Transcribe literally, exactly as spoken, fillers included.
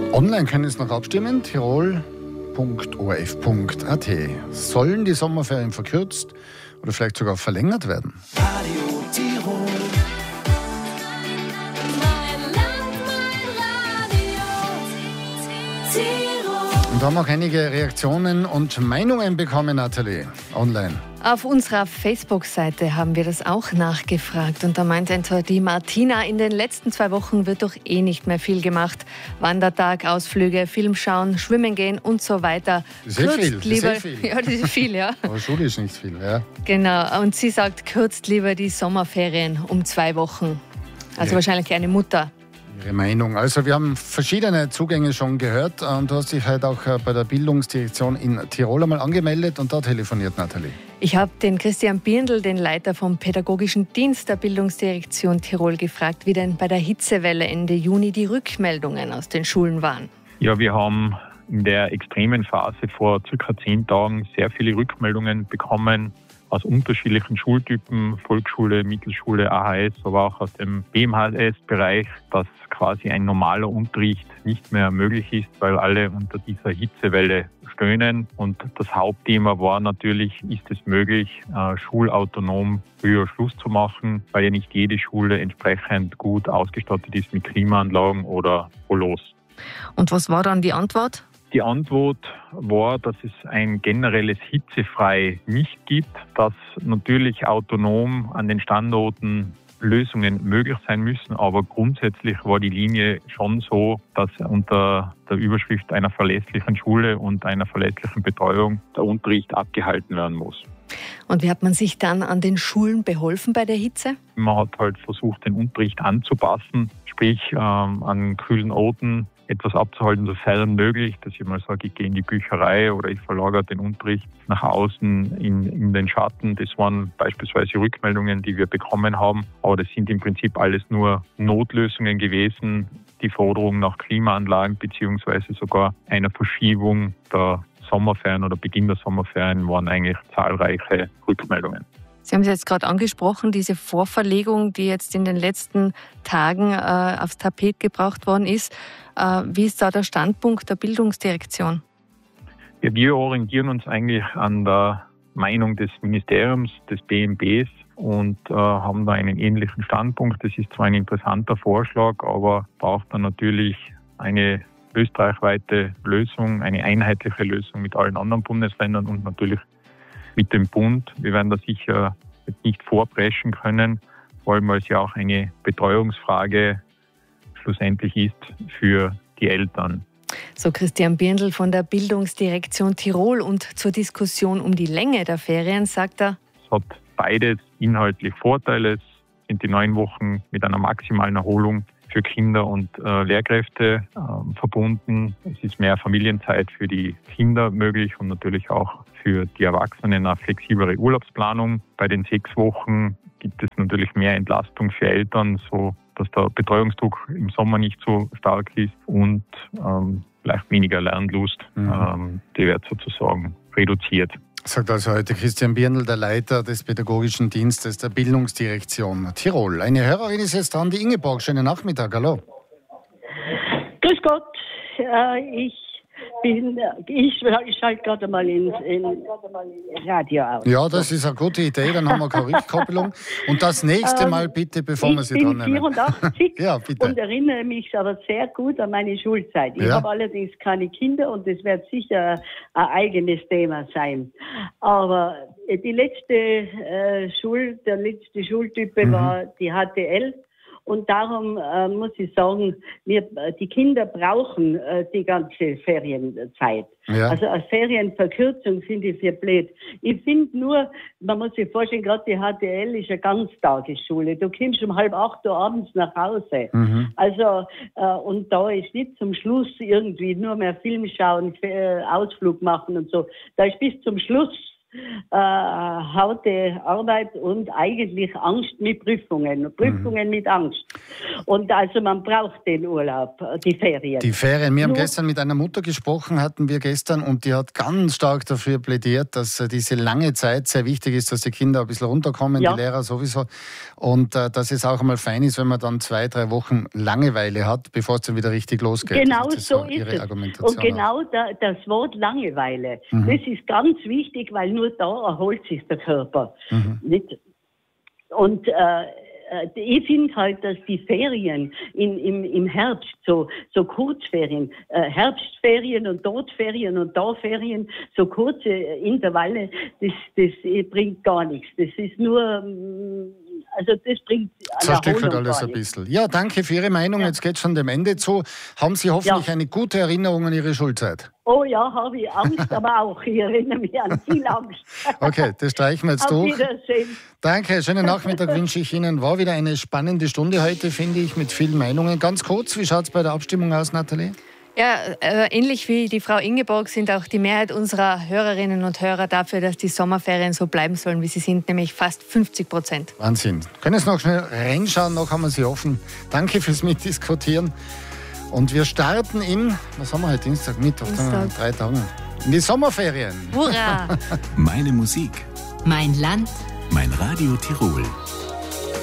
Online können Sie noch abstimmen, tirol punkt o r f punkt a t. Sollen die Sommerferien verkürzt oder vielleicht sogar verlängert werden? Radio Tirol. Mein Land, mein Radio Tirol. Und da haben auch einige Reaktionen und Meinungen bekommen, Nathalie, online. Auf unserer Facebook-Seite haben wir das auch nachgefragt. Und da meint etwa die Martina, in den letzten zwei Wochen wird doch eh nicht mehr viel gemacht. Wandertag, Ausflüge, Film schauen, schwimmen gehen und so weiter. Das ist eh viel, das lieber, ist eh viel. Ja, das ist viel, ja. Aber Schule ist nicht viel, ja. Genau, und sie sagt, kürzt lieber die Sommerferien um zwei Wochen. Also Ja. wahrscheinlich eine Mutter. Ihre Meinung. Also wir haben verschiedene Zugänge schon gehört und du hast dich halt auch bei der Bildungsdirektion in Tirol einmal angemeldet und da telefoniert, Nathalie. Ich habe den Christian Birndl, den Leiter vom Pädagogischen Dienst der Bildungsdirektion Tirol, gefragt, wie denn bei der Hitzewelle Ende Juni die Rückmeldungen aus den Schulen waren. Ja, wir haben in der extremen Phase vor circa zehn Tagen sehr viele Rückmeldungen bekommen aus unterschiedlichen Schultypen, Volksschule, Mittelschule, A H S, aber auch aus dem B M H S-Bereich, dass quasi ein normaler Unterricht nicht mehr möglich ist, weil alle unter dieser Hitzewelle stöhnen. Und das Hauptthema war natürlich, ist es möglich, schulautonom früher Schluss zu machen, weil ja nicht jede Schule entsprechend gut ausgestattet ist mit Klimaanlagen oder Rollos. Und was war dann die Antwort? Die Antwort war, dass es ein generelles Hitzefrei nicht gibt, dass natürlich autonom an den Standorten Lösungen möglich sein müssen, aber grundsätzlich war die Linie schon so, dass unter der Überschrift einer verlässlichen Schule und einer verlässlichen Betreuung der Unterricht abgehalten werden muss. Und wie hat man sich dann an den Schulen beholfen bei der Hitze? Man hat halt versucht, den Unterricht anzupassen, sprich ähm, an kühlen Orten etwas abzuhalten, sofern möglich, dass ich mal sage, ich gehe in die Bücherei oder ich verlagere den Unterricht nach außen in, in den Schatten. Das waren beispielsweise Rückmeldungen, die wir bekommen haben, aber das sind im Prinzip alles nur Notlösungen gewesen. Die Forderung nach Klimaanlagen beziehungsweise sogar einer Verschiebung der Sommerferien oder Beginn der Sommerferien waren eigentlich zahlreiche Rückmeldungen. Sie haben es jetzt gerade angesprochen, diese Vorverlegung, die jetzt in den letzten Tagen äh, aufs Tapet gebracht worden ist. Äh, wie ist da der Standpunkt der Bildungsdirektion? Ja, wir orientieren uns eigentlich an der Meinung des Ministeriums, des B M Bs und äh, haben da einen ähnlichen Standpunkt. Das ist zwar ein interessanter Vorschlag, aber braucht dann natürlich eine österreichweite Lösung, eine einheitliche Lösung mit allen anderen Bundesländern und natürlich mit dem Bund. Wir werden da sicher nicht vorpreschen können, vor allem weil es ja auch eine Betreuungsfrage schlussendlich ist für die Eltern. So Christian Birndl von der Bildungsdirektion Tirol. Und zur Diskussion um die Länge der Ferien sagt er: Es hat beides inhaltlich Vorteile. Es sind die neun Wochen mit einer maximalen Erholung für Kinder und äh, Lehrkräfte äh, verbunden. Es ist mehr Familienzeit für die Kinder möglich und natürlich auch für die Erwachsenen eine flexiblere Urlaubsplanung. Bei den sechs Wochen gibt es natürlich mehr Entlastung für Eltern, so dass der Betreuungsdruck im Sommer nicht so stark ist und ähm, vielleicht weniger Lernlust, mhm. ähm, die wird sozusagen reduziert. Sagt also heute Christian Birndl, der Leiter des Pädagogischen Dienstes der Bildungsdirektion Tirol. Eine Hörerin ist jetzt dran, die Ingeborg. Schönen Nachmittag, hallo. Grüß Gott, äh, ich bin, ich, ich schalte gerade mal ins in Radio aus. Ja, das ist eine gute Idee, dann haben wir keine Rückkopplung. Und das nächste Mal bitte, bevor wir Sie dran nehmen. Ich bin vierundachtzig ja, bitte. Und erinnere mich aber sehr gut an meine Schulzeit. Ich ja. habe allerdings keine Kinder und das wird sicher ein eigenes Thema sein. Aber die letzte äh, Schul, der letzte Schultyp mhm. war die H T L. Und darum äh, muss ich sagen, wir, die Kinder brauchen äh, die ganze Ferienzeit. Ja. Also als Ferienverkürzung finde ich sehr blöd. Ich finde nur, man muss sich vorstellen, gerade die H T L ist eine Ganztagesschule. Du kommst um halb acht Uhr abends nach Hause. Mhm. Also, äh, und da ist nicht zum Schluss irgendwie nur mehr Film schauen, äh, Ausflug machen und so. Da ist bis zum Schluss äh, harte Arbeit und eigentlich Angst mit Prüfungen. Prüfungen mhm. mit Angst. Und also man braucht den Urlaub, die Ferien. Die Ferien. Wir haben Nur, gestern mit einer Mutter gesprochen, hatten wir gestern, und die hat ganz stark dafür plädiert, dass diese lange Zeit sehr wichtig ist, dass die Kinder ein bisschen runterkommen, ja. die Lehrer sowieso. Und äh, dass es auch einmal fein ist, wenn man dann zwei, drei Wochen Langeweile hat, bevor es dann wieder richtig losgeht. Genau das ist so so ist ihre es. Argumentation Und genau da, das Wort Langeweile, mhm. das ist ganz wichtig, weil nur da erholt sich der Körper. Mhm. Nicht? Und äh, ich finde halt, dass die Ferien in, im, im Herbst, so, so Kurzferien, äh, Herbstferien und dort Ferien und da Ferien, so kurze Intervalle, das, das bringt gar nichts. Das ist nur, also das bringt zerstückelt alles ein bisschen. Ja, danke für Ihre Meinung. Ja. Jetzt geht es schon dem Ende zu. Haben Sie hoffentlich ja. eine gute Erinnerung an Ihre Schulzeit? Oh ja, habe ich Angst, aber auch. Ich erinnere mich an viel Angst. Okay, das streichen wir jetzt Auf durch. Wiedersehen. Danke, schönen Nachmittag wünsche ich Ihnen. War wieder eine spannende Stunde heute, finde ich, mit vielen Meinungen. Ganz kurz, wie schaut es bei der Abstimmung aus, Nathalie? Ja, äh, ähnlich wie die Frau Ingeborg sind auch die Mehrheit unserer Hörerinnen und Hörer dafür, dass die Sommerferien so bleiben sollen, wie sie sind, nämlich fast fünfzig Prozent. Wahnsinn. Können Sie noch schnell reinschauen, noch haben wir sie offen. Danke fürs Mitdiskutieren. Und wir starten in, was haben wir heute, Dienstag, Mittwoch, Dienstag. drei Tage, in die Sommerferien. Hurra! Meine Musik. Mein Land. Mein Radio Tirol.